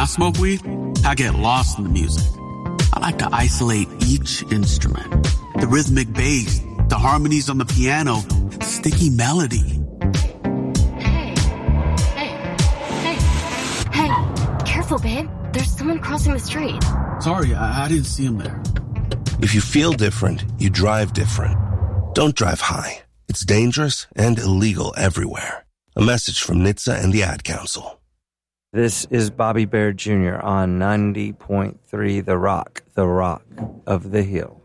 I smoke weed, I get lost in the music. I like to isolate each instrument. The rhythmic bass, the harmonies on the piano, sticky melody. Hey, careful, babe. There's someone crossing the street. Sorry, I didn't see him there. If you feel different, you drive different. Don't drive high. It's dangerous and illegal everywhere. A message from NHTSA and the Ad Council. This is Bobby Baird Jr. on 90.3 The Rock of the Hill.